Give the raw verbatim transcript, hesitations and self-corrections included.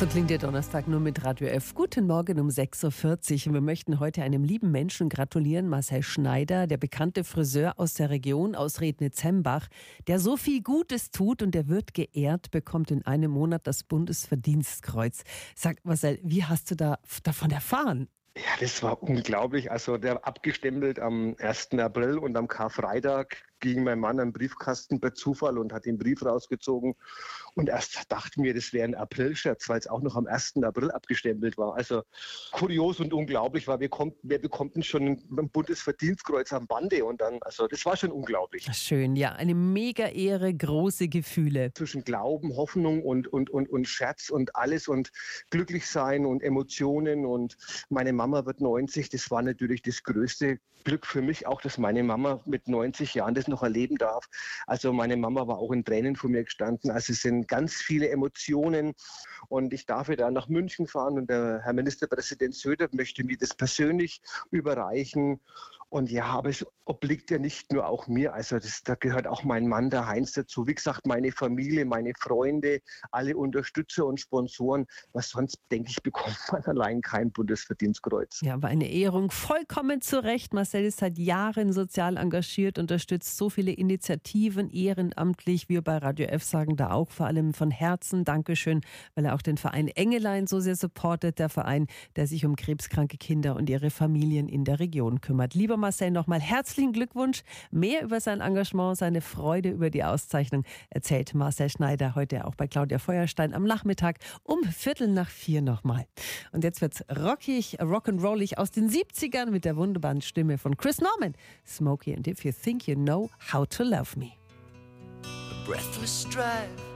So klingt der Donnerstag nur mit Radio F. Guten Morgen um sechs Uhr vierzig. Und wir möchten heute einem lieben Menschen gratulieren, Marcel Schneider, der bekannte Friseur aus der Region, aus Rednitz-Hembach, der so viel Gutes tut und der wird geehrt, bekommt in einem Monat das Bundesverdienstkreuz. Sag Marcel, wie hast du da davon erfahren? Ja, das war unglaublich. Also der abgestempelt am ersten April und am Karfreitag ging mein Mann am Briefkasten per Zufall und hat den Brief rausgezogen. Und erst dachten wir, das wäre ein April-Scherz, weil es auch noch am ersten April abgestempelt war. Also kurios und unglaublich, weil wir kommt, wer bekommt denn schon ein Bundesverdienstkreuz am Bande? Und dann, also das war schon unglaublich. Schön, ja, eine mega Ehre, große Gefühle. Zwischen Glauben, Hoffnung und, und, und, und Scherz und alles und glücklich sein und Emotionen. Und meine Mama wird neunzig, das war natürlich das größte Glück für mich, auch dass meine Mama mit neunzig Jahren das noch erleben darf. Also meine Mama war auch in Tränen vor mir gestanden. Also es sind ganz viele Emotionen und ich darf ja da nach München fahren und der Herr Ministerpräsident Söder möchte mir das persönlich überreichen. Und ja, aber es obliegt ja nicht nur auch mir, also das, da gehört auch mein Mann, der Heinz, dazu. Wie gesagt, meine Familie, meine Freunde, alle Unterstützer und Sponsoren. Was sonst, denke ich, bekommt man allein kein Bundesverdienstkreuz. Ja, aber eine Ehrung vollkommen zu Recht. Marcel ist seit Jahren sozial engagiert, unterstützt so viele Initiativen ehrenamtlich. Wir bei Radio F sagen da auch vor allem von Herzen Dankeschön, weil er auch den Verein Engelein so sehr supportet. Der Verein, der sich um krebskranke Kinder und ihre Familien in der Region kümmert. Lieber Marcel, nochmal herzlichen Glückwunsch. Mehr über sein Engagement, seine Freude über die Auszeichnung erzählt Marcel Schneider heute auch bei Claudia Feuerstein am Nachmittag um Viertel nach vier nochmal. Und jetzt wird's rockig, rock'n'rollig aus den siebzigern mit der wunderbaren Stimme von Chris Norman. Smokey and If You Think You Know How to Love Me. A breathless drive